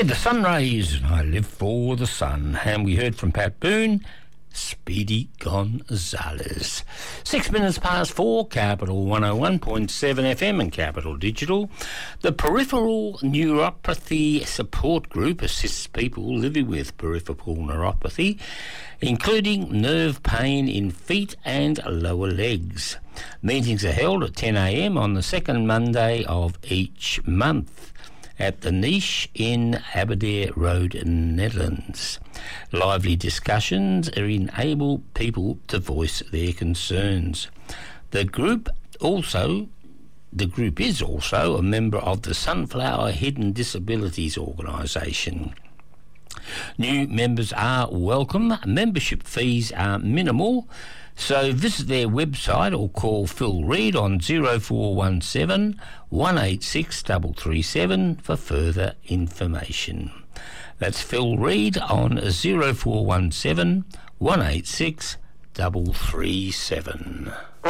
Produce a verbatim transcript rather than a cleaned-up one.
Yeah, the sun rays. I live for the sun. And we heard from Pat Boone, Speedy Gonzales. Six minutes past four, Capital one oh one point seven F M and Capital Digital. The Peripheral Neuropathy Support Group assists people living with peripheral neuropathy, including nerve pain in feet and lower legs. Meetings are held at ten a m on the second Monday of each month at the Niche in Aberdare Road, Netherlands. Lively discussions enable people to voice their concerns. The group also, the group is also a member of the Sunflower Hidden Disabilities Organisation. New members are welcome. Membership fees are minimal. So visit their website or call Phil Reid on zero four one seven, one eight six, three three seven for further information. That's Phil Reid on zero four one seven, one eight six, three three seven.